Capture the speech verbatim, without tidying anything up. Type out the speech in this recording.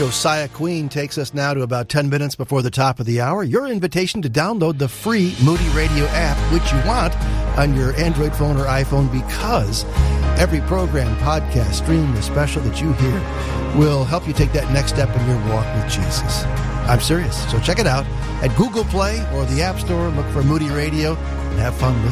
Josiah Queen takes us now to about ten minutes before the top of the hour. Your invitation to download the free Moody Radio app, which you want on your Android phone or iPhone, because every program, podcast, stream, or special that you hear will help you take that next step in your walk with Jesus. I'm serious. So check it out at Google Play or the App Store. Look for Moody Radio and have fun listening.